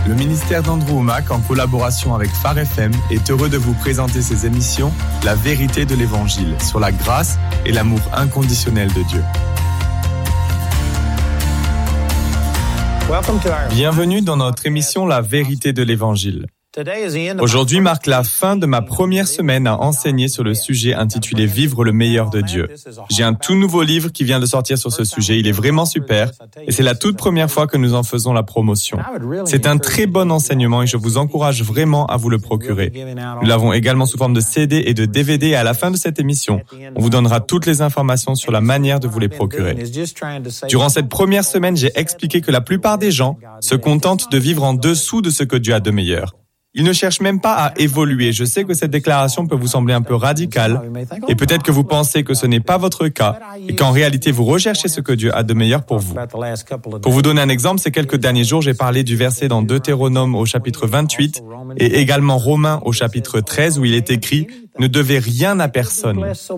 Le ministère d'Andrew Wommack, en collaboration avec Phare FM, est heureux de vous présenter ses émissions « La vérité de l'Évangile » sur la grâce et l'amour inconditionnel de Dieu. Bienvenue dans notre émission « La vérité de l'Évangile ». Aujourd'hui marque la fin de ma première semaine à enseigner sur le sujet intitulé « Vivre le meilleur de Dieu ». J'ai un tout nouveau livre qui vient de sortir sur ce sujet, il est vraiment super et c'est la toute première fois que nous en faisons la promotion. C'est un très bon enseignement et je vous encourage vraiment à vous le procurer. Nous l'avons également sous forme de CD et de DVD et à la fin de cette émission, on vous donnera toutes les informations sur la manière de vous les procurer. Durant cette première semaine, j'ai expliqué que la plupart des gens se contentent de vivre en dessous de ce que Dieu a de meilleur. Ils ne cherchent même pas à évoluer. Je sais que cette déclaration peut vous sembler un peu radicale et peut-être que vous pensez que ce n'est pas votre cas et qu'en réalité vous recherchez ce que Dieu a de meilleur pour vous. Pour vous donner un exemple, ces quelques derniers jours, j'ai parlé du verset dans Deutéronome au chapitre 28 et également Romains au chapitre 13 où il est écrit « Ne devez rien à personne ».